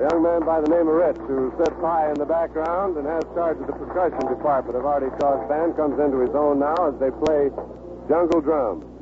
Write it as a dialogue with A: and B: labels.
A: young man by the name of Rich, who sits high in the background and has charge of the percussion department of Artie Shaw's band, comes into his own now as they play Jungle Drum.